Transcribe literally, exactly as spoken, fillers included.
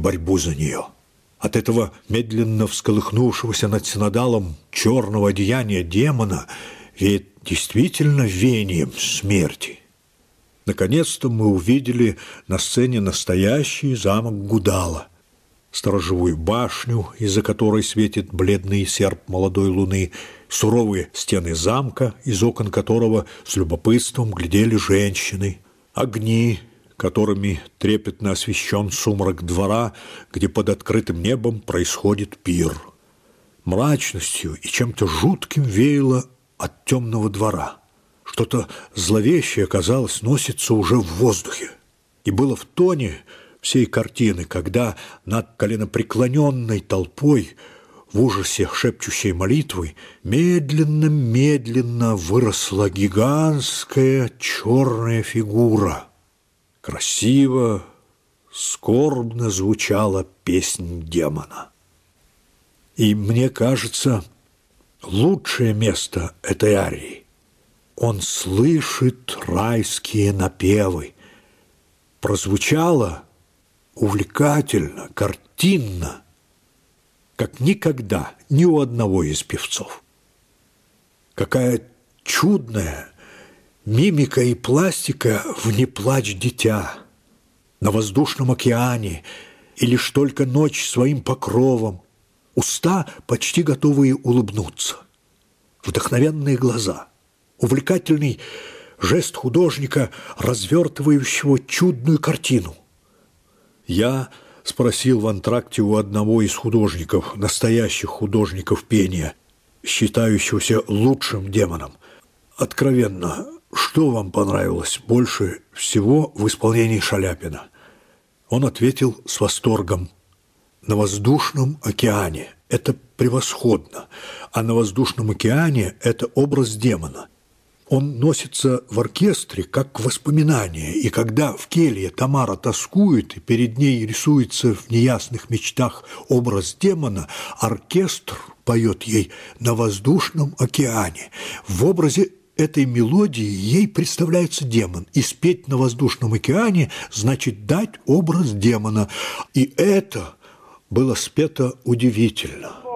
борьбу за нее. От этого медленно всколыхнувшегося над синодалом черного одеяния демона веет действительно веянием смерти. Наконец-то мы увидели на сцене настоящий замок Гудала, сторожевую башню, из-за которой светит бледный серп молодой луны, суровые стены замка, из окон которого с любопытством глядели женщины, огни, которыми трепетно освещен сумрак двора, где под открытым небом происходит пир. Мрачностью и чем-то жутким веяло от темного двора. Что-то зловещее, казалось, носится уже в воздухе. И было в тоне всей картины, когда над коленопреклоненной толпой, в ужасе шепчущей молитвы, медленно-медленно выросла гигантская черная фигура. Красиво, скорбно звучала песнь демона. И мне кажется, лучшее место этой арии. Он слышит райские напевы. Прозвучало увлекательно, картинно, как никогда ни у одного из певцов. Какая чудная мимика и пластика в «Не плачь, дитя», на воздушном океане, и лишь только ночь своим покровом, уста, почти готовые улыбнуться, вдохновенные глаза, увлекательный жест художника, развертывающего чудную картину. Я спросил в антракте у одного из художников, настоящих художников пения, считающегося лучшим демоном: откровенно, что вам понравилось больше всего в исполнении Шаляпина? Он ответил с восторгом: на воздушном океане это превосходно, а на воздушном океане это образ демона. Он носится в оркестре как воспоминание, и когда в келье Тамара тоскует, и перед ней рисуется в неясных мечтах образ демона, оркестр поет ей на воздушном океане. В образе этой мелодии ей представляется демон, и спеть на воздушном океане значит дать образ демона. И это было спето удивительно.